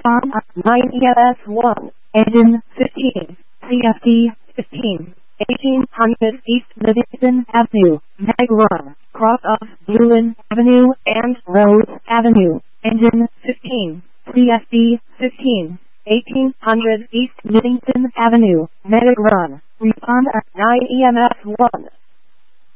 Respond 9 EMS 1, engine 15, CFD 15, 1800 East Livingston Avenue, Meg Run, cross off Bluin Avenue and Rose Avenue, engine 15, CFD 15, 1800 East Livingston Avenue, Meg Run. Respond 9 EMS 1.